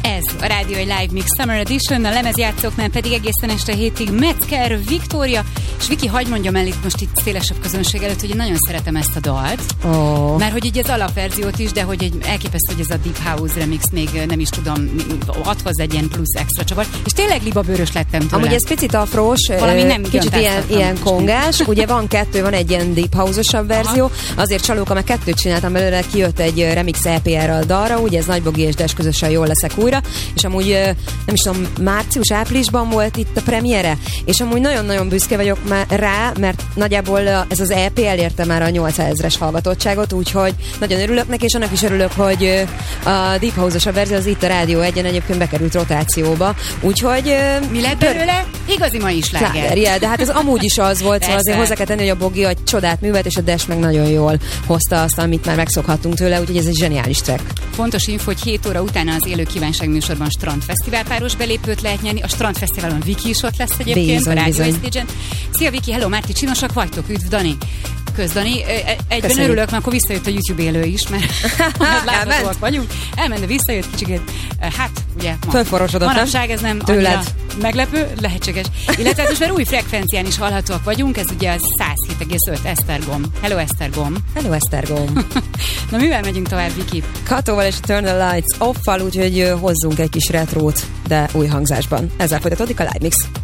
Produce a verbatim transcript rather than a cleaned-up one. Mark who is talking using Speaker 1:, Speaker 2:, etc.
Speaker 1: Ez a Rádió egy Live Mix Summer Edition, a lemezjátszóknál pedig egészen este hétig Metzger, Viktória, és Viki, hagyj mondjam el itt most itt szélesebb közönség előtt, hogy én nagyon szeretem ezt a dalt, oh. mert hogy így az alapverziót is, de hogy egy elképesztő, hogy ez a Deep House remix még nem is tudom, ad hozzá egy ilyen plusz extra csavar, és tényleg libabőrös lettem tőle.
Speaker 2: Amúgy ez picit afrós,
Speaker 1: valami nem
Speaker 2: kicsit ilyen, ilyen kongás, ugye van kettő, van egy ilyen Deep House-osabb verzió, aha. azért csalóka, meg kettőt csináltam belőle, kijött egy remix é pé er-rel dalra, ugye ez Nagybogi és Des közösen Jól leszek újra, és amúgy nem is tudom, március-áprilisban volt itt a premiere, és amúgy nagyon-nagyon büszke vagyok már rá, mert nagyjából ez az é pé elérte már a nyolcszázezres hallgatottságot, úgyhogy nagyon örülök neki, és annak is örülök, hogy a Deep House-os a verzió az itt a Rádió egyen egyébként bekerült rotációba, úgyhogy...
Speaker 1: Mi lett belőle? Igazi mai sláger.
Speaker 2: Sláger, de hát ez amúgy is az volt, szóval azért hozzá kell tenni, hogy a Bogi egy csodát művelt, és a Des meg nagyon jól hozta azt, amit már megszokhattunk tőle, úgyhogy ez egy zseniális track.
Speaker 1: Fontos info, hogy hét óra utána az élő kívánság műsorban Strandfesztivál páros belépőt lehet nyerni. A Strandfesztiválon Viki is ott lesz egyébként, bizony, a Rádió Stage-en. Szia Viki, hello Márti, csinosak vagytok, üdv Dani. Kösz Dani, egyben köszönjük. Örülök, mert akkor visszajött a YouTube élő is, mert láthatóak vagyunk. Elment, de visszajött kicsikét. Hát, ugye,
Speaker 2: fölforosodott,
Speaker 1: manapság ez nem
Speaker 2: tőled
Speaker 1: annyira meglepő, lehetséges. Illetve most már új frekvencián is hallhatóak vagyunk, ez ugye a száz hét egész öt Esztergom. Hello Esztergom.
Speaker 2: Hello Esztergom.
Speaker 1: Na mivel megyünk tovább, Viki?
Speaker 2: Katóval és Turn the Lights Off-val, úgyhogy hozzunk egy kis retrót, de új hangzásban. Ezzel folytatódik a Live Mix.